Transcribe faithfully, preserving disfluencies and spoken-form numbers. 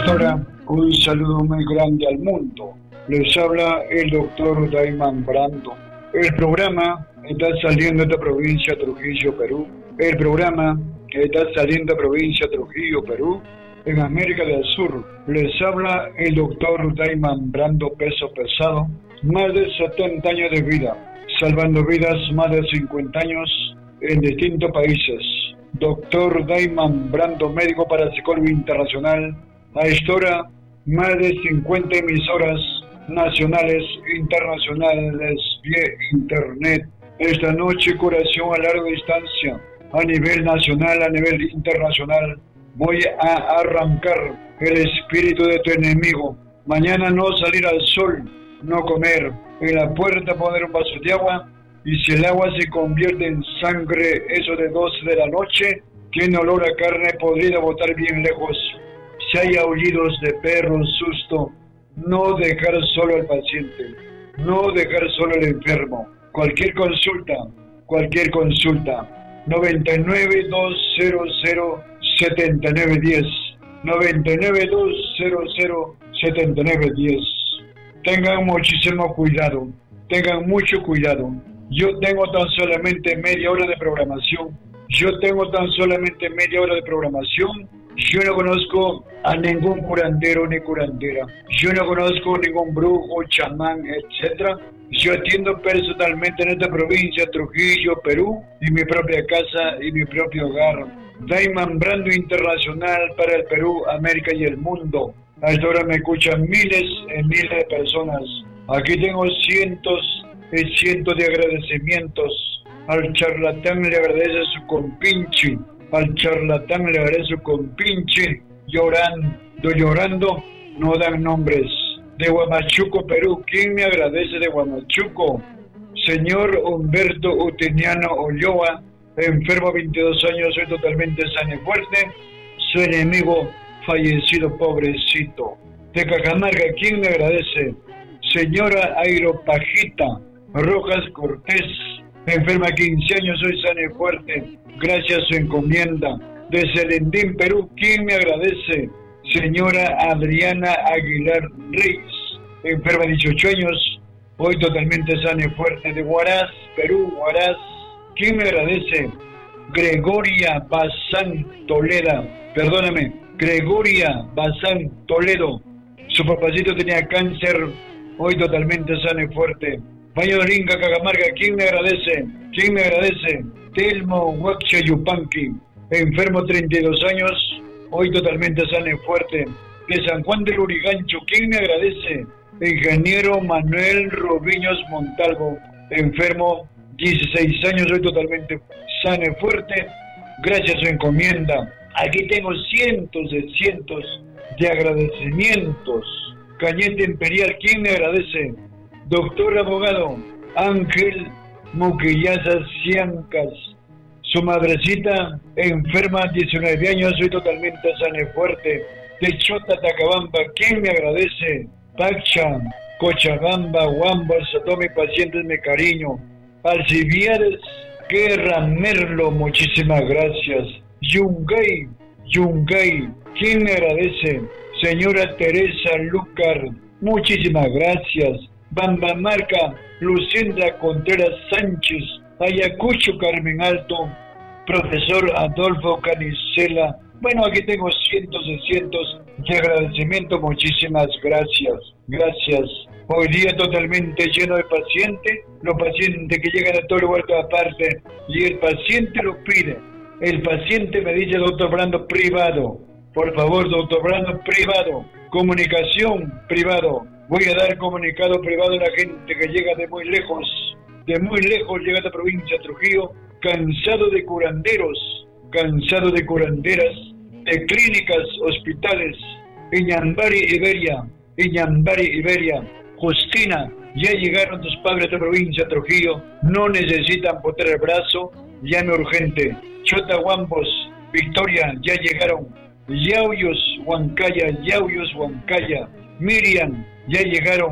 esta hora, un saludo muy grande al mundo. Les habla el doctor Daiman Brando. El programa está saliendo de esta provincia de Trujillo, Perú. El programa está saliendo de provincia de Trujillo, Perú, en América del Sur. Les habla el doctor Daiman Brando, peso pesado. Más de setenta años de vida, salvando vidas más de cincuenta años en distintos países. Doctor Daiman Brando, médico parapsicólogo internacional. A esta hora, más de cincuenta emisoras nacionales, internacionales, vía internet. Esta noche, curación a larga distancia, a nivel nacional, a nivel internacional. Voy a arrancar el espíritu de tu enemigo. Mañana no salir al sol, no comer. En la puerta poner un vaso de agua. Y si el agua se convierte en sangre, eso de doce de la noche, tiene olor a carne podrida, botar bien lejos. Si hay aullidos de perros, susto, no dejar solo al paciente, no dejar solo al enfermo. Cualquier consulta, cualquier consulta, noventa y nueve, doscientos, setenta y nueve diez, noventa y nueve, doscientos, setenta y nueve diez. Tengan muchísimo cuidado, tengan mucho cuidado. Yo tengo tan solamente media hora de programación. Yo tengo tan solamente media hora de programación. Yo no conozco a ningún curandero ni curandera. Yo no conozco ningún brujo, chamán, etcétera. Yo atiendo personalmente en esta provincia, Trujillo, Perú, y mi propia casa y mi propio hogar. Daiman Brando Internacional para el Perú, América y el mundo. A esta hora me escuchan miles y miles de personas. Aquí tengo cientos y cientos de agradecimientos. Al charlatán le agradece su compinche. Al charlatán le agradece su compinche. Llorando, llorando, no dan nombres. De Huamachuco, Perú. ¿Quién me agradece de Huamachuco? Señor Humberto Uteniano Olloa, enfermo veintidós años, soy totalmente sano y fuerte. Su enemigo fallecido, pobrecito. De Cajamarca, ¿quién me agradece? Señora Airopajita Rojas Cortés, enferma quince años, soy sana y fuerte, gracias a su encomienda. De Selendín, Perú, ¿quién me agradece? Señora Adriana Aguilar Reyes, enferma dieciocho años, hoy totalmente sana y fuerte. De Huaraz, Perú, Huaraz, ¿quién me agradece? Gregoria Bazán Toledo, perdóname, Gregoria Bazán Toledo, su papacito tenía cáncer, hoy totalmente sano y fuerte. Baño de Linga, Cajamarca, ¿quién me agradece? ¿Quién me agradece? Telmo Huacha Yupanqui, enfermo treinta y dos años, hoy totalmente sano y fuerte. De San Juan del Urigancho, ¿quién me agradece? Ingeniero Manuel Robiños Montalvo, enfermo dieciséis años, hoy totalmente sano y fuerte, gracias a su encomienda. Aquí tengo cientos de cientos de agradecimientos. Cañete Imperial, ¿quién me agradece? Doctor abogado Ángel Muquillaza Ciancas, su madrecita enferma, diecinueve años, soy totalmente sana y fuerte. De Chota, Tacabamba, ¿quién me agradece? Pacha, Cochabamba, Huamba, Sotomi, pacientes, mi cariño. Alcibiades, Guerra, Merlo, muchísimas gracias. Yungay, Yungay, ¿quién me agradece? Señora Teresa Lucar, muchísimas gracias. Bambamarca, Lucinda Contreras Sánchez, Ayacucho, Carmen Alto, profesor Adolfo Canicela. Bueno, aquí tengo cientos y cientos de agradecimientos, muchísimas gracias, gracias. Hoy día totalmente lleno de pacientes, los pacientes que llegan a todo lugar, a toda parte, y el paciente lo pide. El paciente me dice, doctor Brando, privado. Por favor, doctor Brando, privado. Comunicación, privado. Voy a dar comunicado privado a la gente que llega de muy lejos. De muy lejos llega a esta provincia de Trujillo, cansado de curanderos, cansado de curanderas, de clínicas, hospitales. Iñambari, Iberia, Iñambari, Iberia. Justina, ya llegaron tus padres a esta provincia de Trujillo, no necesitan botar el brazo, llame urgente. Chota Huambos, Victoria, ya llegaron. Yauyos, Huancaya, Yauyos, Huancaya. Miriam, ya llegaron.